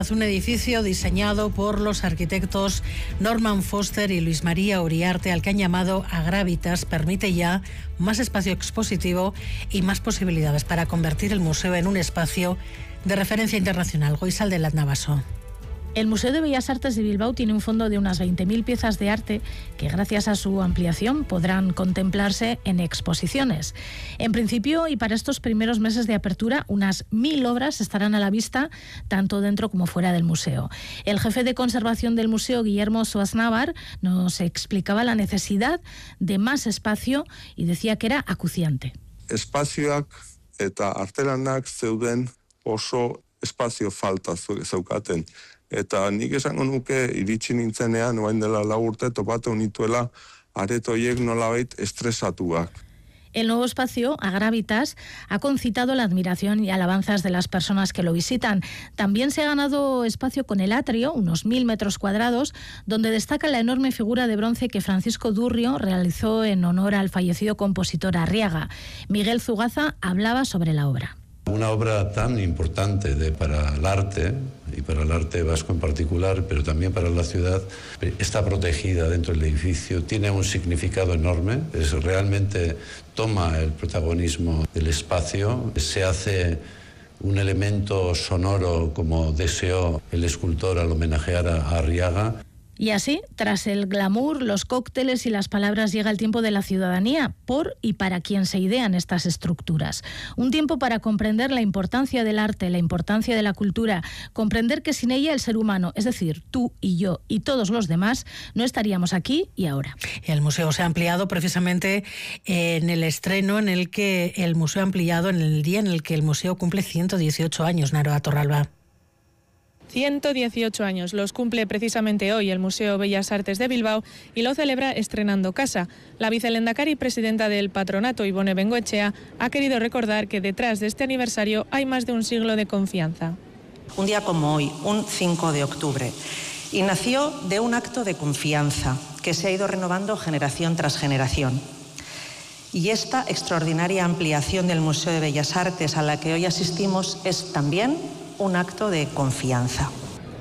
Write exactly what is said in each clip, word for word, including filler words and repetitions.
Un edificio diseñado por los arquitectos Norman Foster y Luis María Uriarte, al que han llamado Agravitas, permite ya más espacio expositivo y más posibilidades para convertir el museo en un espacio de referencia internacional. Goizal de Navaso. El Museo de Bellas Artes de Bilbao tiene un fondo de unas veinte mil piezas de arte que, gracias a su ampliación, podrán contemplarse en exposiciones. En principio, y para estos primeros meses de apertura, unas mil obras estarán a la vista, tanto dentro como fuera del museo. El jefe de conservación del museo, Guillermo Soaznavar, nos explicaba la necesidad de más espacio y decía que era acuciante. Espazioak eta artelanak zeuden oso espazio falta zeukaten. Eta nik esango nuke iritsi nintzenean, orain dela lau urte topatu nituela areto horiek nolabait estresatuak. El nuevo espacio, Agravitas, ha concitado la admiración y alabanzas de las personas que lo visitan. También se ha ganado espacio con el atrio, unos mil metros cuadrados, donde destaca la enorme figura de bronce que Francisco Durrio realizó en honor al fallecido compositor Arriaga. Miguel Zugaza hablaba sobre la obra. Una obra tan importante de, para el arte, y para el arte vasco en particular, pero también para la ciudad, está protegida dentro del edificio, tiene un significado enorme, es, realmente toma el protagonismo del espacio, se hace un elemento sonoro como deseó el escultor al homenajear a, a Arriaga. Y así, tras el glamour, los cócteles y las palabras, llega el tiempo de la ciudadanía, por y para quien se idean estas estructuras. Un tiempo para comprender la importancia del arte, la importancia de la cultura, comprender que sin ella el ser humano, es decir, tú y yo y todos los demás, no estaríamos aquí y ahora. El museo se ha ampliado precisamente en el estreno en el que el museo ha ampliado en el día en el que el museo cumple ciento dieciocho años, Naroa Torralba. ciento dieciocho años los cumple precisamente hoy el Museo Bellas Artes de Bilbao y lo celebra estrenando casa. La vicelehendakari y presidenta del patronato, Ibone Bengoechea, ha querido recordar que detrás de este aniversario hay más de un siglo de confianza. Un día como hoy, un cinco de octubre, y nació de un acto de confianza que se ha ido renovando generación tras generación. Y esta extraordinaria ampliación del Museo de Bellas Artes a la que hoy asistimos es también un acto de confianza.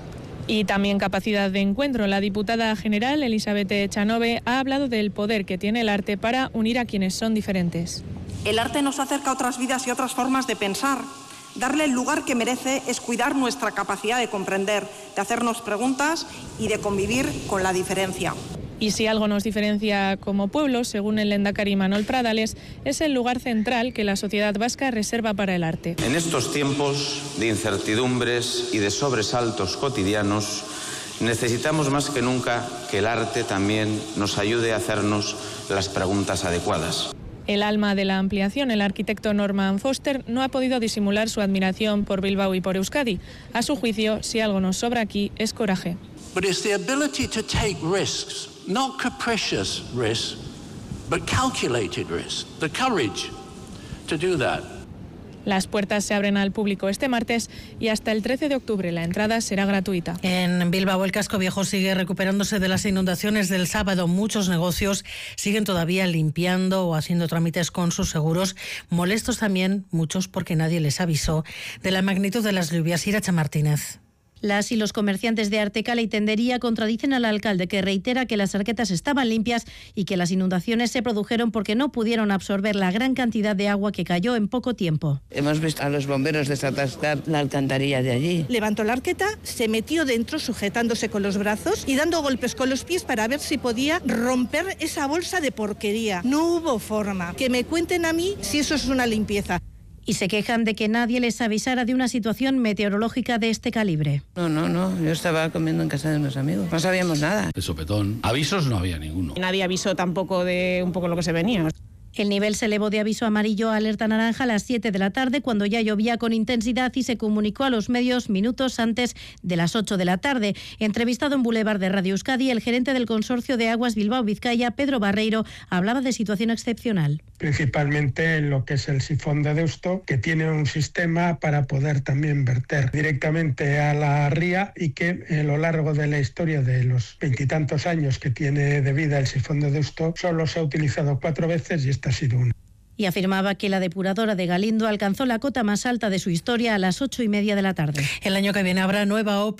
Y también capacidad de encuentro. La diputada general, Elizabeth Echanove, ha hablado del poder que tiene el arte para unir a quienes son diferentes. El arte nos acerca a otras vidas y otras formas de pensar. Darle el lugar que merece es cuidar nuestra capacidad de comprender, de hacernos preguntas y de convivir con la diferencia. Y si algo nos diferencia como pueblo, según el lehendakari Manuel Pradales, es el lugar central que la sociedad vasca reserva para el arte. En estos tiempos de incertidumbres y de sobresaltos cotidianos, necesitamos más que nunca que el arte también nos ayude a hacernos las preguntas adecuadas. El alma de la ampliación, el arquitecto Norman Foster, no ha podido disimular su admiración por Bilbao y por Euskadi. A su juicio, si algo nos sobra aquí, es coraje. But it's the ability to take risks. Not capricious risks, but calculated risks. The courage to do that. Las puertas se abren al público este martes y hasta el trece de octubre la entrada será gratuita. En Bilbao el casco viejo sigue recuperándose de las inundaciones del sábado. Muchos negocios siguen todavía limpiando o haciendo trámites con sus seguros. Molestos también muchos porque nadie les avisó de la magnitud de las lluvias. Iracha Martínez. Las y los comerciantes de Artecala y Tendería contradicen al alcalde, que reitera que las arquetas estaban limpias y que las inundaciones se produjeron porque no pudieron absorber la gran cantidad de agua que cayó en poco tiempo. Hemos visto a los bomberos desatascar la alcantarilla de allí. Levantó la arqueta, se metió dentro sujetándose con los brazos y dando golpes con los pies para ver si podía romper esa bolsa de porquería. No hubo forma. Que me cuenten a mí si eso es una limpieza. Y se quejan de que nadie les avisara de una situación meteorológica de este calibre. No, no, no. Yo estaba comiendo en casa de unos amigos. No sabíamos nada. De sopetón. Avisos no había ninguno. Nadie avisó tampoco de un poco lo que se venía. El nivel se elevó de aviso amarillo a alerta naranja a las siete de la tarde, cuando ya llovía con intensidad, y se comunicó a los medios minutos antes de las ocho de la tarde. Entrevistado en Boulevard de Radio Euskadi, el gerente del Consorcio de Aguas Bilbao-Vizcaya, Pedro Barreiro, hablaba de situación excepcional. Principalmente en lo que es el sifón de Deusto, que tiene un sistema para poder también verter directamente a la ría, y que a lo largo de la historia de los veintitantos años que tiene de vida el sifón de Deusto, solo se ha utilizado cuatro veces y esta ha sido una. y afirmaba que la depuradora de Galindo alcanzó la cota más alta de su historia a las ocho y media de la tarde. El año que viene habrá nueva